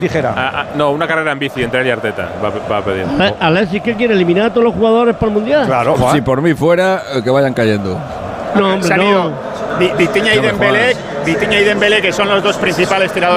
tijera. No, una carrera en bici entre él y Arteta. Va a pedir. Alexis, ¿qué quiere? ¿Eliminar a todos los jugadores para el Mundial? Claro, Si por mí fuera, que vayan cayendo. No, hombre, Se han no. ido Vitinha y Dembélé, que son los dos principales tiradores